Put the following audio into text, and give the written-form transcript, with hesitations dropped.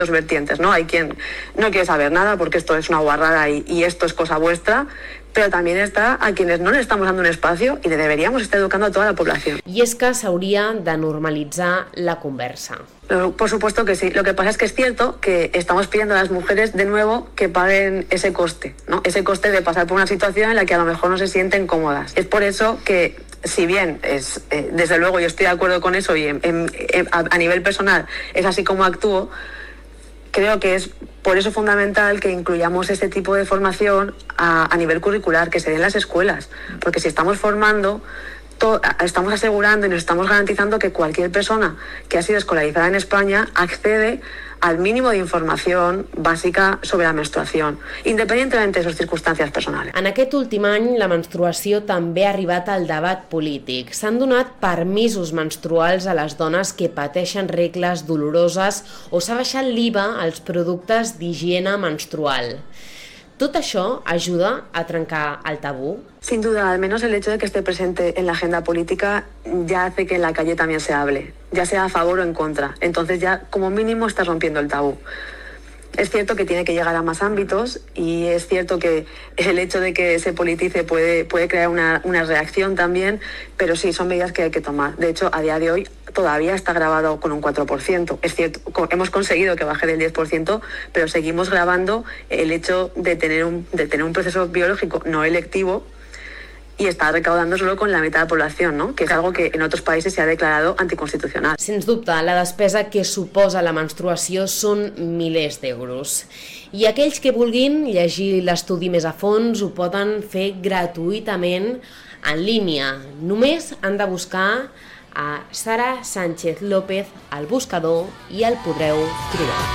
dos vertientes, ¿no? Hay quien no quiere saber nada porque esto es una guarrada y esto es cosa vuestra, però també està a quienes no le estamos dando un espacio y le deberíamos estar educando a toda la población. I és que s'hauria de normalitzar la conversa. Por supuesto que sí. Lo que pasa es que es cierto que estamos pidiendo a las mujeres de nuevo que paguen ese coste, ¿no? Ese coste de pasar por una situación en la que a lo mejor no se sienten cómodas. Es por eso que, si bien es, desde luego yo estoy de acuerdo con eso y a nivel personal es así como actúo, creo que es por eso fundamental que incluyamos este tipo de formación a nivel curricular, que se dé en las escuelas, porque si estamos formando, estamos asegurando y nos estamos garantizando que cualquier persona que ha sido escolarizada en España accede al mínimo de información bàsica sobre la menstruación, independientemente de sus circunstancias personales. En aquest últim any, la menstruació també ha arribat al debat polític. S'han donat permisos menstruals a les dones que pateixen regles doloroses o s'ha baixat l'IVA als productes d'higiene menstrual. ¿Tot això ajuda a trencar el tabú? Sin duda, al menos el hecho de que esté presente en la agenda política ya hace que en la calle también se hable, ya sea a favor o en contra. Entonces ya como mínimo está rompiendo el tabú. Es cierto que tiene que llegar a más ámbitos y es cierto que el hecho de que se politice puede crear una reacción también, pero sí, son medidas que hay que tomar. De hecho, a día de hoy todavía está grabado con un 4%. Es cierto, hemos conseguido que baje del 10%, pero seguimos grabando el hecho de tener un proceso biológico no electivo y está recaudando solo con la mitad de la población, ¿no? Que es algo que en otros países se ha declarado anticonstitucional. Sens dubte, la despesa que suposa la menstruació són milers d'euros. I aquells que vulguin llegir l'estudi més a fons ho poden fer gratuïtament en línia. Només han de buscar a Sara Sánchez López al buscador i el podreu trobar.